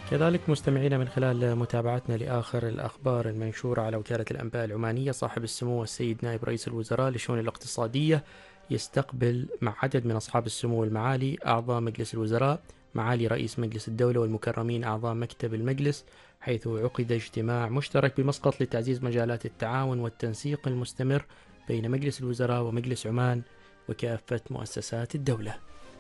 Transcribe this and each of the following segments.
كذلك مستمعينا، من خلال متابعتنا لآخر الأخبار المنشورة على وكالة الأنباء العمانية، صاحب السمو السيد نائب رئيس الوزراء للشؤون الاقتصادية يستقبل مع عدد من أصحاب السمو المعالي أعضاء مجلس الوزراء، معالي رئيس مجلس الدولة والمكرمين أعضاء مكتب المجلس، حيث عقد اجتماع مشترك بمسقط لتعزيز مجالات التعاون والتنسيق المستمر بين مجلس الوزراء ومجلس عمان وكافة مؤسسات الدولة.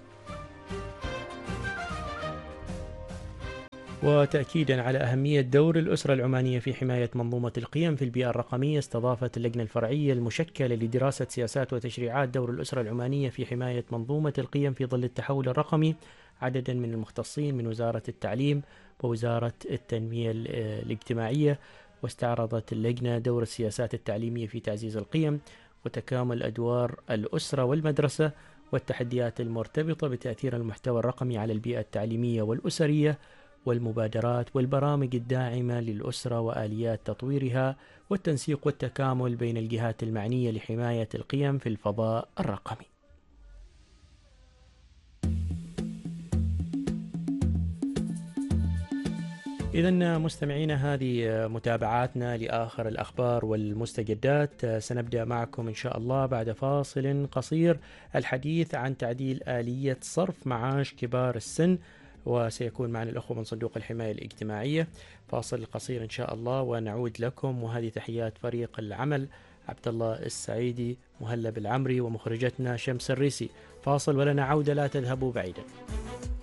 وتأكيدا على أهمية دور الأسرة العمانية في حماية منظومة القيم في البيئة الرقمية، استضافت اللجنة الفرعية المشكلة لدراسة سياسات وتشريعات دور الأسرة العمانية في حماية منظومة القيم في ظل التحول الرقمي عددا من المختصين من وزارة التعليم ووزارة التنمية الاجتماعية. واستعرضت اللجنة دور السياسات التعليمية في تعزيز القيم وتكامل أدوار الأسرة والمدرسة والتحديات المرتبطة بتأثير المحتوى الرقمي على البيئة التعليمية والأسرية والمبادرات والبرامج الداعمة للأسرة وآليات تطويرها والتنسيق والتكامل بين الجهات المعنية لحماية القيم في الفضاء الرقمي. إذا مستمعينا، هذه متابعاتنا لآخر الأخبار والمستجدات. سنبدأ معكم إن شاء الله بعد فاصل قصير الحديث عن تعديل آلية صرف معاش كبار السن، وسيكون معنا الأخوة من صندوق الحماية الاجتماعية. فاصل قصير إن شاء الله ونعود لكم، وهذه تحيات فريق العمل: عبد الله السعيدي، مهلب العمري، ومخرجتنا شمس الريسي. فاصل ولنا عودة، لا تذهبوا بعيدا.